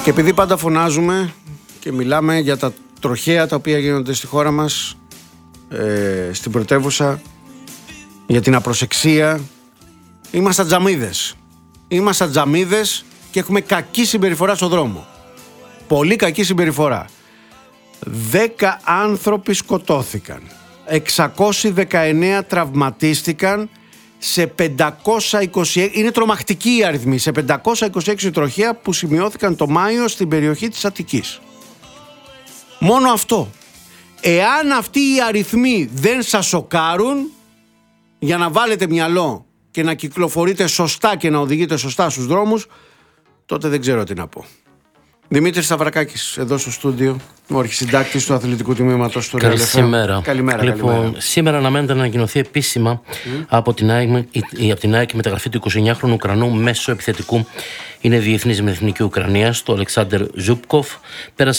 Και επειδή πάντα φωνάζουμε και μιλάμε για τα τροχαία τα οποία γίνονται στη χώρα μας, στην πρωτεύουσα, για την απροσεξία, είμαστε ατζαμίδες. Είμαστε ατζαμίδες και έχουμε κακή συμπεριφορά στο δρόμο. Πολύ κακή συμπεριφορά. 10 άνθρωποι σκοτώθηκαν. 619 τραυματίστηκαν σε 526. Είναι τρομακτική η αριθμή. Σε 526 τροχαία που σημειώθηκαν το Μάιο στην περιοχή της Αττικής. Μόνο αυτό. Εάν αυτοί οι αριθμοί δεν σας σοκάρουν, για να βάλετε μυαλό και να κυκλοφορείτε σωστά και να οδηγείτε σωστά στους δρόμους, τότε δεν ξέρω τι να πω. Δημήτρης Σταυρακάκης, εδώ στο στούντιο, ο αρχισυντάκτης του αθλητικού τμήματος του Real FM. Καλημέρα. Καλημέρα. Σήμερα αναμένεται να ανακοινωθεί επίσημα από την ΑΕΚ η μεταγραφή του 29χρονου Ουκρανού μέσω επιθετικού. Είναι διεθνής με εθνική Ουκρανίας, του Αλεξάντερ Ζούπκοφ. Πέρασε